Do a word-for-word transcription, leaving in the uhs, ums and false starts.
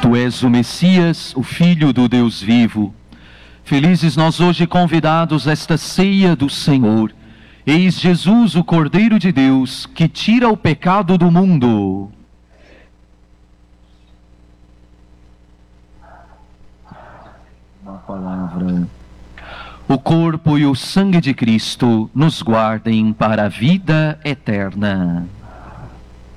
Tu és o Messias, o Filho do Deus vivo. Felizes nós hoje convidados a esta ceia do Senhor. Eis Jesus, o Cordeiro de Deus, que tira o pecado do mundo. Uma palavra. O corpo e o sangue de Cristo nos guardem para a vida eterna.